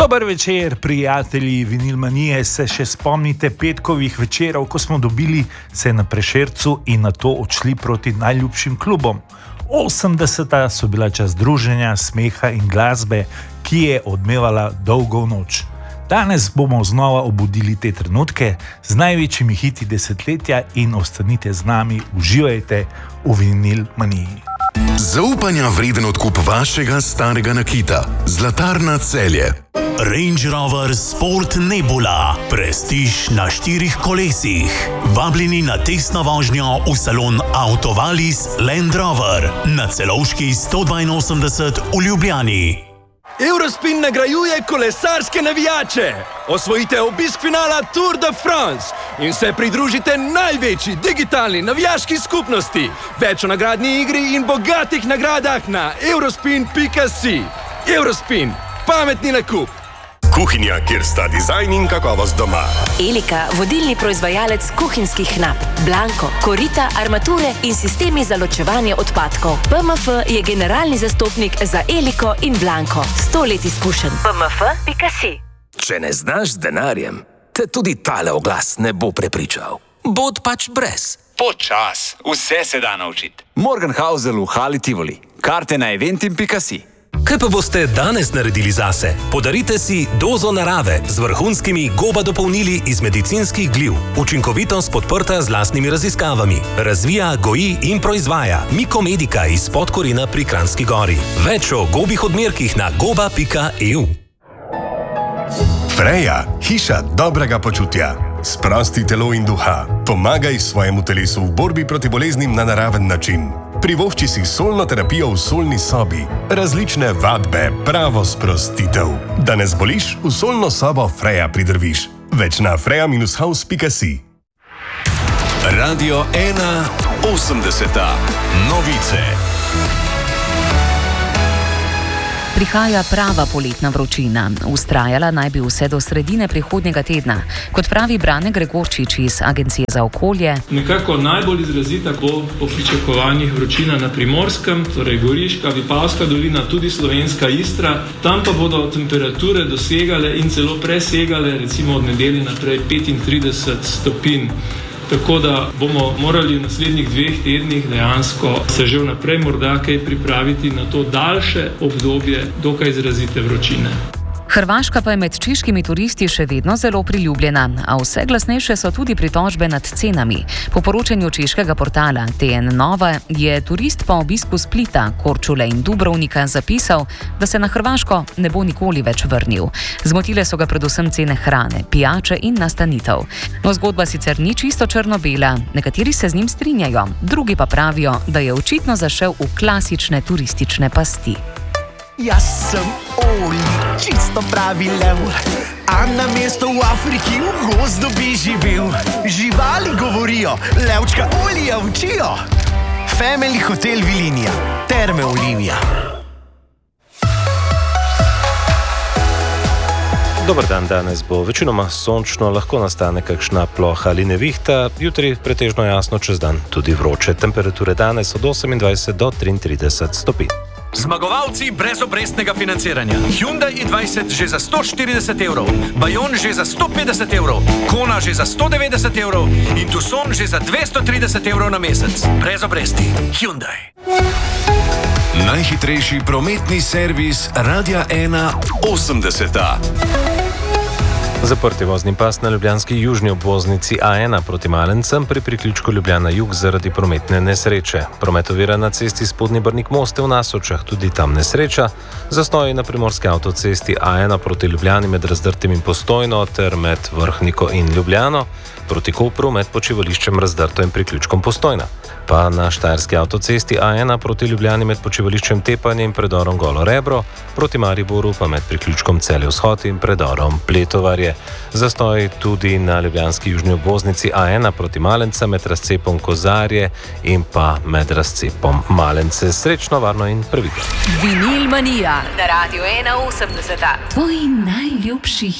Dober večer, prijatelji Vinilmanije. Se še spomnite petkovih večerov, ko smo dobili se na Prešercu in na to odšli proti najljubšim klubom? 80. so bila čas druženja, smeha in glasbe, ki je odmevala dolgo noč. Danes bomo znova obudili te trenutke z največjimi hiti desetletja in ostanite z nami, uživajte v Vinilmaniji. Zaupanja vreden odkup vašega starega nakita. Zlatarna Celje. Range Rover Sport Nebula. Prestiž na 4 kolesih. Vabljeni na testno vožnjo v salon Autovalis Land Rover na Celovški 182 v Ljubljani. Eurospin nagrajuje kolesarske navijače. Osvojite obisk finala Tour de France in se pridružite največji digitalni navijaški skupnosti. Več o nagradni igri in bogatih nagradah na eurospin.si. Eurospin, pametni nakup. Kuhinja, kjer sta dizajn in kakovost doma. Elika, vodilni proizvajalec kuhinjskih knap. Blanko, korita, armature in sistemi za ločevanje odpadkov. PMF je generalni zastopnik za Eliko in Blanko. 100 let izkušenj. PMF.si. Če ne znaš z denarjem, te tudi tale oglas ne bo prepričal. Bod pač brez. Počas, vse se da naučiti. Morgenhausel v Hali Tivoli. Karte na eventim.si. Kaj pa boste danes naredili zase? Podarite si dozo narave z vrhunskimi goba dopolnili iz medicinskih gliv. Učinkovitost podprta z lastnimi raziskavami. Razvija, goji in proizvaja Mikomedika iz Podkorina pri Kranjski Gori. Več o gobih odmerkih na goba.eu. Freja, hiša dobrega počutja. Sprosti telo in duha. Pomagaj svojemu telesu v borbi proti boleznim na naraven način. Privošči si solno terapijo v solni sobi. Različne vadbe, pravo sprostitev. Da ne zboliš, v solno sobo Freja pridrviš. Več na freja-house.si. Radio 1 80. Novice. Prihaja prava poletna vročina. Vztrajala naj bi vse do sredine prihodnjega tedna. Kot pravi Brane Gregorčič iz Agencije za okolje. Nekako najbolj izrazita bo po pričakovanjih vročina na Primorskem, torej Goriška, Vipavska dolina, tudi Slovenska Istra. Tam pa bodo temperature dosegale in celo presegale, recimo od nedelje naprej 35 stopinj. Tako da bomo morali v naslednjih 2 tednih dejansko se že vnaprej morda kaj pripraviti na to daljše obdobje dokaj izrazite vročine. Hrvaška pa je med češkimi turisti še vedno zelo priljubljena, a vse glasnejše so tudi pritožbe nad cenami. Po poročanju češkega portala TN Nova je turist po obisku Splita, Korčule in Dubrovnika zapisal, da se na Hrvaško ne bo nikoli več vrnil. Zmotile so ga predvsem cene hrane, pijače in nastanitev. No, zgodba sicer ni čisto črno-bela, nekateri se z njim strinjajo, drugi pa pravijo, da je očitno zašel v klasične turistične pasti. Jaz sem Oli, čisto pravi lev, a na mesto v Afriki v gozdu bi živel. Živali govorijo, levčka Olija učijo. Family Hotel Vilinija, Terme Olimija. Dober dan, danes bo večinoma sončno, lahko nastane kakšna ploha ali nevihta, jutri pretežno jasno, čez dan tudi vroče. Temperature danes od 28 do 33 stopinj. Zmagovalci brezobrestnega financiranja. Hyundai i20 že za 140 evrov, Bayon že za 150 evrov, Kona že za 190 evrov in Tucson že za 230 evrov na mesec. Brez obresti. Hyundai. Najhitrejši prometni servis Radia 1 80. Zaprti vozni pas na ljubljanski južni obvoznici A1 proti Malencem pri priključku Ljubljana jug zaradi prometne nesreče. Promet ovira na cesti Spodnji Brnik most v Nasočah, tudi tam nesreča. Zastoji na primorski avtocesti A1 proti Ljubljani med Razdrtim in Postojno ter med Vrhniko in Ljubljano. Proti Kopru med počivališčem Razdrto in priključkom Postojna. Pa na štajerski avtocesti A1 proti Ljubljani med počivališčem Tepanje in predorom Golo Rebro, proti Mariboru pa med priključkom Celje Vzhod in predorom Pletovarje. Zastoj tudi na ljubljanski južni obvoznici A1 proti Malencem med razcepom Kozarje in pa med razcepom Malence. Srečno, varno in previdno. Vinilmanija na Radio 1 80. Tvoji najljubši